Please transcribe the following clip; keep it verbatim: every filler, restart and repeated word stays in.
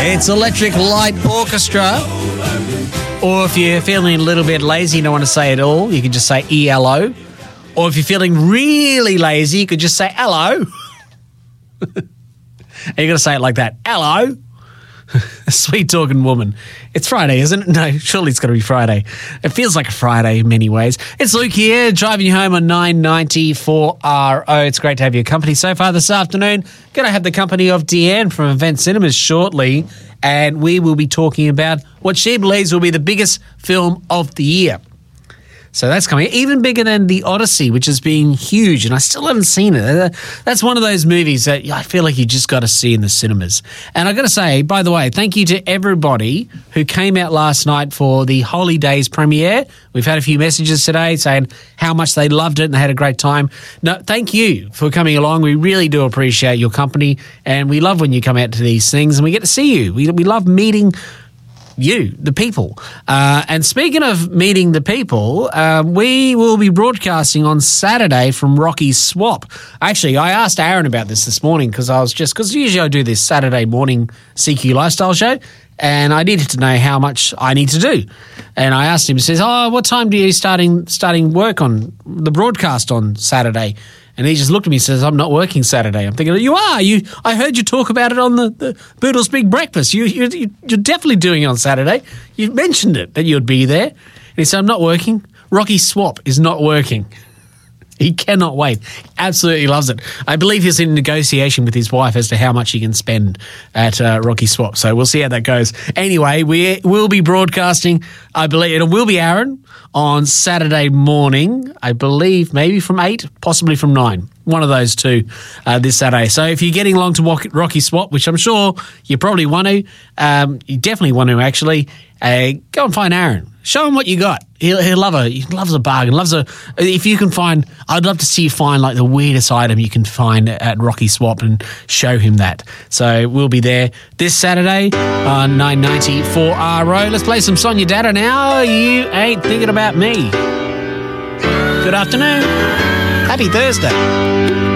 It's Electric Light Orchestra. Or if you're feeling a little bit lazy, you don't want to say it all, you can just say E L O. Or if you're feeling really lazy, you could just say hello. And you're going to say it like that. Hello. Sweet talking woman. It's Friday, isn't it? No, surely it's got to be Friday. It feels like a Friday in many ways. It's Luke here, driving you home on nine ninety-four R O. It's great to have your company so far this afternoon. Going to have the company of Deanne from Event Cinemas shortly, and we will be talking about what she believes will be the biggest film of the year. So that's coming, even bigger than The Odyssey, which has been huge, and I still haven't seen it. That's one of those movies that I feel like you just got to see in the cinemas. And I've got to say, by the way, thank you to everybody who came out last night for the Holy Days premiere. We've had a few messages today saying how much they loved it and they had a great time. No, thank you for coming along. We really do appreciate your company, and we love when you come out to these things and we get to see you. We, we love meeting you, the people. Uh, and speaking of meeting the people, uh, we will be broadcasting on Saturday from Rocky Swap. Actually, I asked Aaron about this this morning because I was just, because usually I do this Saturday morning C Q Lifestyle show, and I needed to know how much I need to do. And I asked him, he says, oh, what time do you starting starting work on the broadcast on Saturday? And he just looked at me and says, I'm not working Saturday. I'm thinking, you are. You. I heard you talk about it on the, the Boodle's Big Breakfast. You, you, you're definitely doing it on Saturday. You mentioned it, that you'd be there. And he said, I'm not working. Rocky Swap is not working. He cannot wait. Absolutely loves it. I believe he's in negotiation with his wife as to how much he can spend at uh, Rocky Swap. So we'll see how that goes. Anyway, we will be broadcasting, I believe, it will be Aaron on Saturday morning, I believe, maybe from eight, possibly from nine. One of those two uh, this Saturday. So if you're getting along to Rocky Swap, which I'm sure you probably want to, um, you definitely want to actually, uh, go and find Aaron. Show him what you got. He'll, he'll love a, he loves a bargain. Loves a. If you can find, I'd love to see you find like the weirdest item you can find at Rocky Swap and show him that. So we'll be there this Saturday on nine ninety-four R O. Let's play some Sonia Data now. You ain't thinking about me. Good afternoon. Happy Thursday.